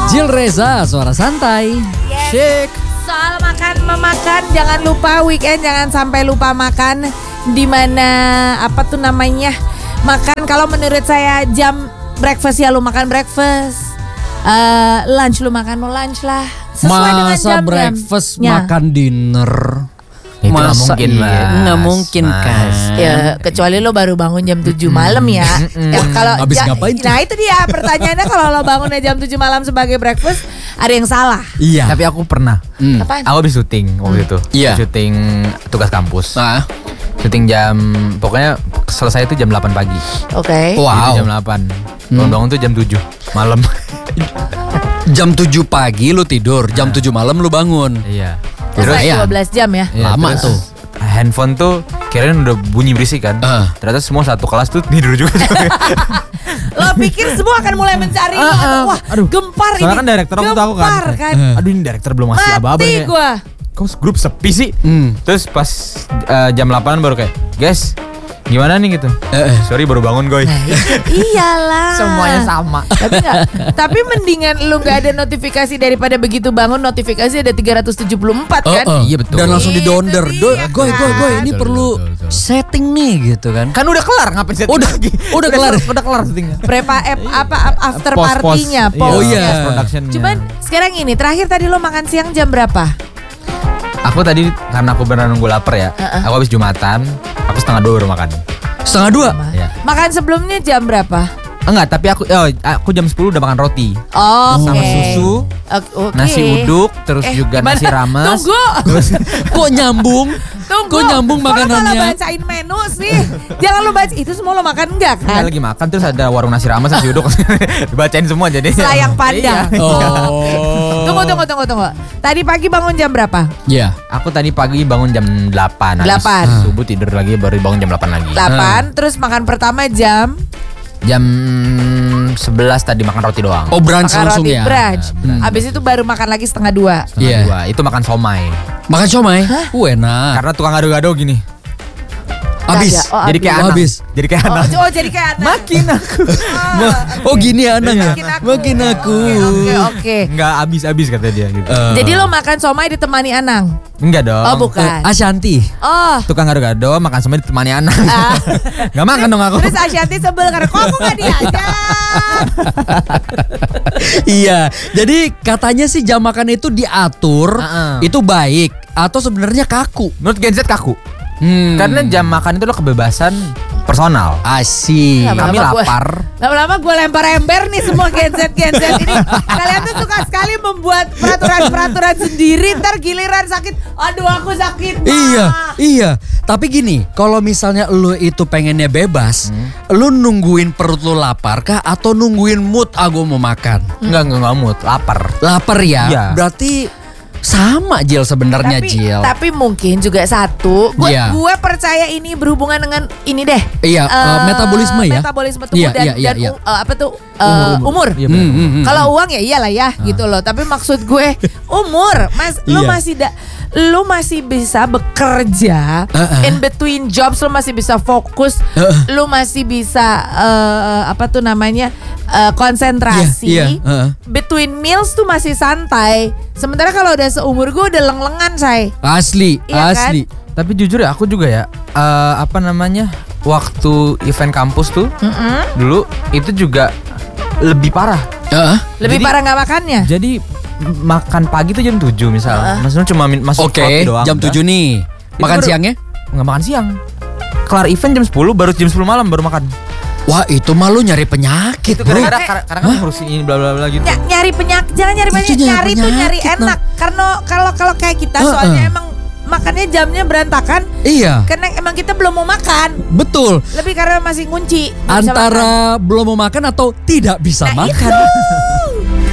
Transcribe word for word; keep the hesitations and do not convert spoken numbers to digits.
Jill Reza, suara santai. Yes. Shake. Soal makan memakan, jangan lupa weekend jangan sampai lupa makan. Dimana apa tuh namanya makan? Kalau menurut saya jam breakfast ya lu makan breakfast. Uh, lunch lu makan mau lunch lah. Sesuai dengan Masa jam-jam. breakfast Ya. makan dinner. Itu nggak Masa mungkin, iya? Mas. Nggak mungkin Mas. kan. Ya, kecuali lo baru bangun jam tujuh malam ya. Ya, kalau Habis ngapain tuh? Nah, itu dia pertanyaannya, kalau lo bangunnya jam tujuh malam sebagai breakfast, ada yang salah. Iya. Tapi aku pernah. Hmm. Apaan? Aku habis syuting waktu itu. Iya. Syuting tugas kampus. Ah. Syuting jam pokoknya selesai itu jam delapan pagi. Oke. Wow. Itu jam delapan. Bangun-bangun tuh jam tujuh malam. Jam tujuh pagi lu tidur, jam tujuh malam lu bangun. Iya. Terus Lumayan. dua belas jam ya. Iya, Lama terus tuh. Handphone tuh kirain udah bunyi berisik kan. Ah. Ternyata semua satu kelas tuh tidur juga. Lo pikir semua akan mulai mencari lo, Ah, atau ah. wah Aduh. gempar ini. Soalnya kan director waktu itu aku kan. Gempar kan. Aduh ini director belum ngasih apa-apa Mati kayak. gua. Kok grup sepi sih? Hmm. Terus pas eh, jam delapan baru kayak, guys, gimana nih gitu? Eh, eh. Sorry baru bangun goy. Iyalah. sama. Tapi enggak. Tapi mendingan lu nggak ada notifikasi daripada begitu bangun notifikasi ada tiga ratus tujuh puluh empat Oh, kan. oh. Iya, betul. Dan langsung Itu didonder. dia, Do, kan? goy, goy, goy. Ini Betul, perlu betul, betul. setting nih gitu kan. Kan udah kelar ngapain setting Udah, lagi? udah kelar. Udah kelar settingnya. Prepa app apa up- after Post, post. partinya, Iya, post. Oh, iya. post productionnya. Cuman sekarang ini terakhir tadi lo makan siang jam berapa? Aku tadi karena aku benar nunggu lapar ya. Uh-uh. Aku habis Jumatan, aku setengah dua baru makan. Setengah dua. Iya. Makan sebelumnya jam berapa? Enggak, tapi aku oh, aku jam sepuluh udah makan roti. Oke. Sama susu, Oke, oke. nasi uduk, terus Eh, juga gimana? nasi rames. Tunggu. Kok nyambung? Tunggu. Kok nyambung Kok lo makanannya? malah bacain menu sih? Jangan lo baca itu semua lo makan enggak Kita kan? lagi makan terus ada warung nasi rames nasi uduk. Dibacain semua jadi. Selayang panda. Iya. Oh. Tunggu tunggu tunggu tunggu. Tadi pagi bangun jam berapa? Iya. Aku tadi pagi bangun jam delapan. Habis Delapan. Subuh tidur lagi baru bangun jam delapan lagi. delapan. Terus makan pertama jam Jam sebelas tadi makan roti doang. Oh, brunch makan langsung roti ya. brunch. Hmm. Habis itu baru makan lagi setengah dua. Setengah Iya. dua. Itu makan somai. Makan somai? Uh, enak. Karena tukang gado-gado gini. Habis. Ada. Oh, jadi kayak habis. anak. Habis. Jadi kayak Oh, anak. oh jadi kayak anak. Makin aku. Oh gini ya Anang ya? Makin aku. Makin aku. Oke oke. Enggak habis-habis kata dia gitu. Eh, Jadi lo makan somai ditemani Anang? Enggak dong. Oh eh, bukan. Ashanti. Oh. Tukang gado-gado makan somai ditemani anak. Ah. Enggak makan dong aku. Terus Ashanti sebel karena kok aku gak diajak. Iya. Jadi katanya sih jam makan itu diatur, Uh-uh. itu baik atau sebenarnya kaku. Menurut Gen Z kaku. Hmm. Karena jam makan itu lo kebebasan personal. Asik. Lama-lama Kami gua- lapar. Lama-lama gue lempar ember nih semua Gen Z Gen Z ini. Kalian tuh suka sekali membuat peraturan-peraturan sendiri. Ntar giliran sakit, aduh aku sakit. Ma. Iya, iya. Tapi gini, kalau misalnya lu itu pengennya bebas, lu nungguin perut lu lapar kah atau nungguin mood aku mau makan? Enggak, enggak, enggak mood, lapar. Lapar ya? Iya. Berarti sama Jill sebenarnya Tapi, Jill. tapi mungkin juga satu, gue Iya. gue percaya ini berhubungan dengan ini deh. Iya, Eh, eh, metabolisme ya? Metabolisme tubuh Iya, dan, iya, iya, dan iya. u- eh, apa tuh eh, umur. Iya, Hmm, benar. hmm, hmm. Kalau uang ya iyalah ya gitu loh. Tapi maksud gue umur, mas, lu Iya. masih da, lu masih bisa bekerja Uh-uh. in between jobs, lu masih bisa fokus, Uh-uh. lu masih bisa eh, apa tuh namanya eh, konsentrasi. Iya, iya, uh-uh. Between meals tuh masih santai. Sementara kalau udah seumur gue udah leng-lengan say. Asli, Iya kan? asli. Tapi jujur ya aku juga ya eh, apa namanya waktu event kampus tuh Mm-mm. dulu itu juga lebih parah. Heeh. Lebih Jadi- parah nggak makannya? Jadi m- makan pagi tuh jam tujuh misal. Heeh. Maksudnya cuma min- masuk Oke, roti doang. jam udah. tujuh nih. Itu Makan baru- siangnya? Nggak makan siang. Kelar event jam sepuluh baru jam sepuluh malam baru makan. Wah, itu malu nyari penyakit, Itu bro. kadang-kadang karena karena kan ngurusin ini bla bla bla gitu. Ny- nyari penyakit, jangan nyari Itu penyakit, nyari nyari tuh nyari penyakit, enak. Karena kalau kalau kayak kita Heeh. soalnya emang makannya jamnya berantakan, Iya, karena emang kita belum mau makan. betul. Lebih karena masih ngunci. nggak bisa makan. Antara belum mau makan atau tidak bisa Nah, makan. itu.